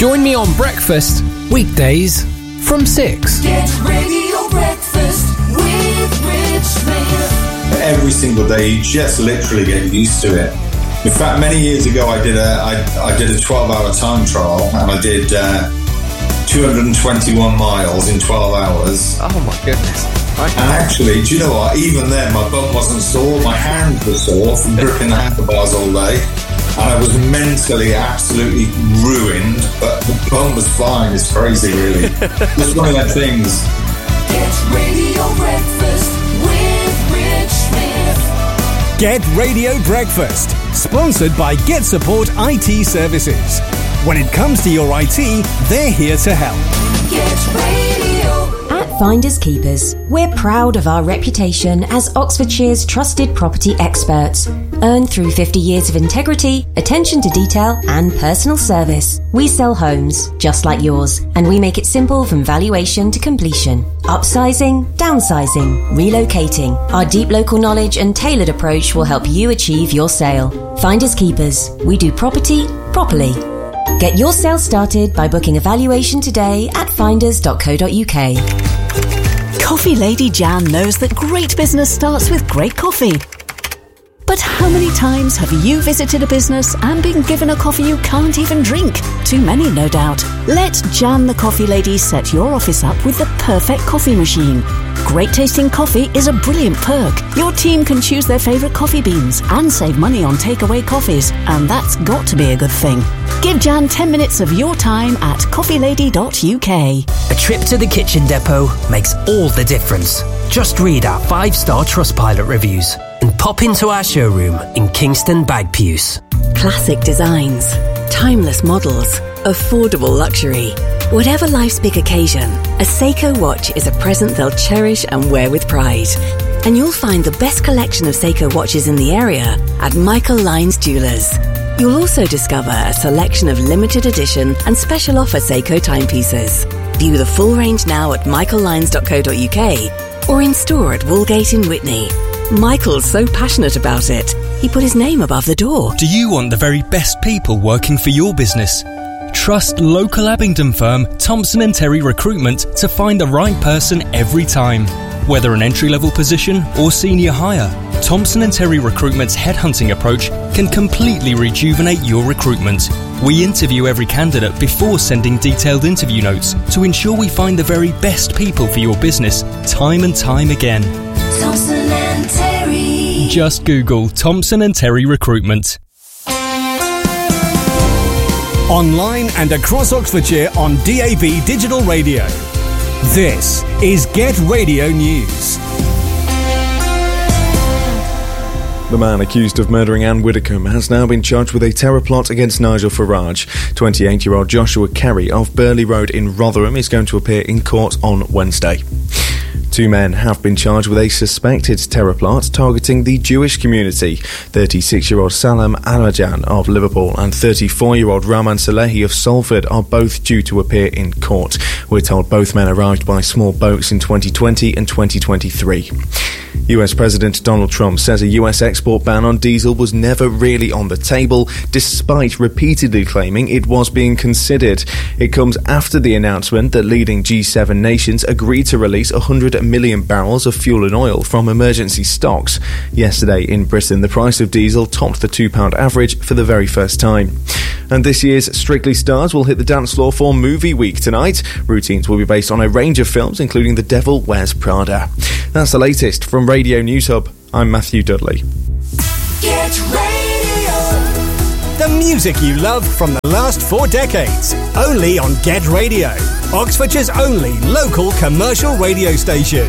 Join me on breakfast, weekdays from 6. Get Radio Breakfast with Rich Smith. Every single day, you just literally get used to it. In fact, many years ago, I did a 12-hour time trial, and I did 221 miles in 12 hours. Oh my goodness. And actually, do you know what? Even then, my bum wasn't sore. My hands were sore from gripping the handlebars all day. And I was mentally absolutely ruined, but the bum was fine. It's crazy, really. It's one of them things. Get Radio Breakfast with Rich Smith. Get Radio Breakfast, sponsored by Get Support IT Services. When it comes to your IT, they're here to help. Get Radio. At Finders Keepers, we're proud of our reputation as Oxfordshire's trusted property experts. Earned through 50 years of integrity, attention to detail, and personal service. We sell homes just like yours, and we make it simple from valuation to completion. Upsizing, downsizing, relocating. Our deep local knowledge and tailored approach will help you achieve your sale. Finders Keepers. We do property properly. Get your sale started by booking a valuation today at finders.co.uk. Coffee Lady Jan knows that great business starts with great coffee. But how many times have you visited a business and been given a coffee you can't even drink? Too many, no doubt. Let Jan the Coffee Lady set your office up with the perfect coffee machine. Great tasting coffee is a brilliant perk. Your team can choose their favourite coffee beans and save money on takeaway coffees, and that's got to be a good thing. Give Jan 10 minutes of your time at coffeelady.uk. A trip to the kitchen depot makes all the difference. Just read our 5-star Trustpilot reviews and pop into our showroom in Kingston Bagpuws. Classic designs, timeless models, affordable luxury. Whatever life's big occasion, a Seiko watch is a present they'll cherish and wear with pride. And you'll find the best collection of Seiko watches in the area at Michael Lyons Jewellers. You'll also discover a selection of limited edition and special offer Seiko timepieces. View the full range now at michaellyons.co.uk or in store at Woolgate in Whitney. Michael's so passionate about it, he put his name above the door. Do you want the very best people working for your business? Trust local Abingdon firm Thompson & Terry Recruitment to find the right person every time. Whether an entry-level position or senior hire, Thompson & Terry Recruitment's headhunting approach can completely rejuvenate your recruitment. We interview every candidate before sending detailed interview notes to ensure we find the very best people for your business time and time again. Thompson & Terry. Just Google Thompson & Terry Recruitment. Online and across Oxfordshire on DAB Digital Radio. This is Get Radio News. The man accused of murdering Anne Widdecombe has now been charged with a terror plot against Nigel Farage. 28-year-old Joshua Kerry of Burley Road in Rotherham is going to appear in court on Wednesday. 2 men have been charged with a suspected terror plot targeting the Jewish community. 36-year-old Salam Almajan of Liverpool and 34-year-old Rahman Salehi of Salford are both due to appear in court. We're told both men arrived by small boats in 2020 and 2023. US President Donald Trump says a US export ban on diesel was never really on the table, despite repeatedly claiming it was being considered. It comes after the announcement that leading G7 nations agreed to release 100 million barrels of fuel and oil from emergency stocks. Yesterday in Britain, the price of diesel topped the £2 average for the very first time. And this year's Strictly Stars will hit the dance floor for Movie Week tonight. Routines will be based on a range of films, including The Devil Wears Prada. That's the latest from Radio News Hub. I'm Matthew Dudley. Get Radio. The music you love from the last 4 decades. Only on Get Radio, Oxfordshire's only local commercial radio station.